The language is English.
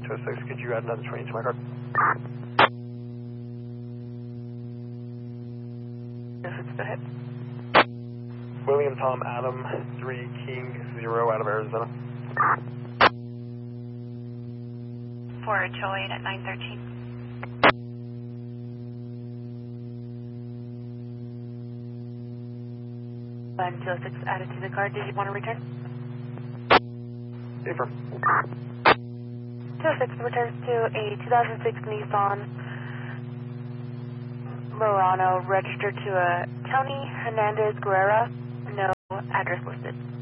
206, could you add another 20 to my card? Yes, it's the hit. William Tom Adam 3 King 0 out of Arizona. For Chillian at 913. 206 added to the card. Did you want to return? Affirm. 206 returns to a 2006 Nissan Murano registered to a Tony Hernandez Guerra. No address listed.